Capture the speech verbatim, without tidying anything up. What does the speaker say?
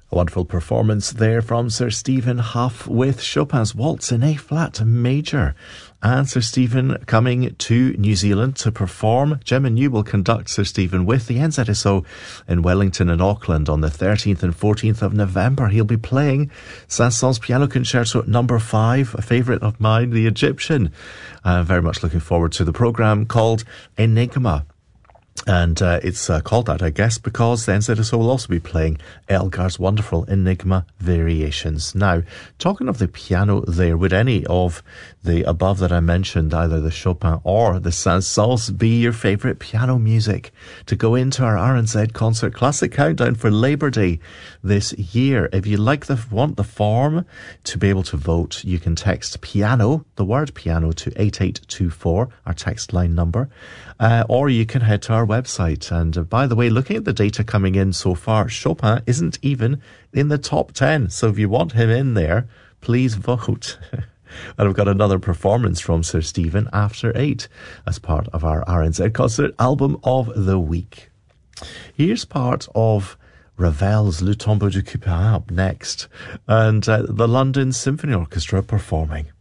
A wonderful performance there from Sir Stephen Hough with Chopin's Waltz in A-flat major. And Sir Stephen coming to New Zealand to perform. Jim and you will conduct Sir Stephen with the N Z S O in Wellington and Auckland on the thirteenth and fourteenth of November. He'll be playing Saint-Saëns Piano Concerto number five, a favourite of mine, the Egyptian. I'm very much looking forward to the programme called Enigma. And uh, it's uh, called that, I guess, because the N Z S O will also be playing Elgar's wonderful Enigma variations. Now, talking of the piano there, would any of the above that I mentioned, either the Chopin or the Saint-Saëns, be your favourite piano music to go into our R N Z Concert Classic Countdown for Labour Day this year? If you like the want the form to be able to vote, you can text piano, the word piano, to eight eight two four, our text line number, uh, or you can head to our website. And uh, by the way, looking at the data coming in so far, Chopin isn't even in the top ten. So if you want him in there, please vote. And I've got another performance from Sir Stephen after eight as part of our R N Z Concert Album of the Week. Here's part of Ravel's Le Tombeau de Couperin up next, and uh, the London Symphony Orchestra performing.